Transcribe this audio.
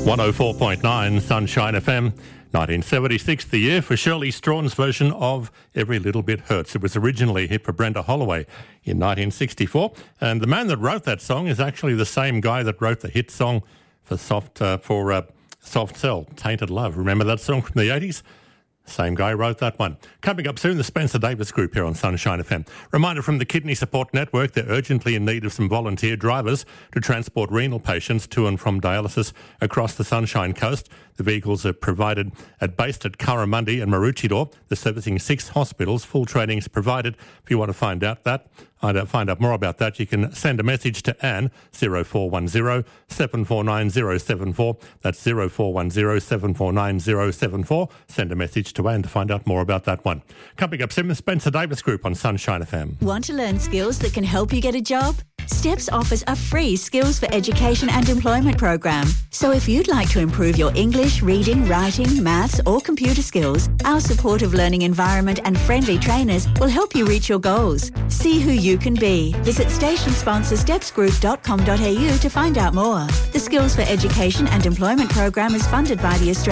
104.9 Sunshine FM. 1976, the year for Shirley Strawn's version of Every Little Bit Hurts. It was originally a hit for Brenda Holloway in 1964, and the man that wrote that song is actually the same guy that wrote the hit song for Soft Cell, Tainted Love. Remember that song from the 80s? Same guy wrote that one. Coming up soon, the Spencer Davis Group here on Sunshine FM. Reminder from the Kidney Support Network, they're urgently in need of some volunteer drivers to transport renal patients to and from dialysis across the Sunshine Coast. The vehicles are provided based at Curramundi and Maroochydore. They're servicing 6 hospitals. Full training is provided. If you want to find out more about that, you can send a message to Anne, 0410 749 074. That's 0410 749 074. Send a message to Anne to find out more about that one. Coming up soon, the Spencer Davis Group on Sunshine FM. Want to learn skills that can help you get a job? STEPS offers a free Skills for Education and Employment program. So if you'd like to improve your English, reading, writing, maths or computer skills, our supportive learning environment and friendly trainers will help you reach your goals. See who you can be. Visit station sponsor stepsgroup.com.au to find out more. The Skills for Education and Employment program is funded by the Australian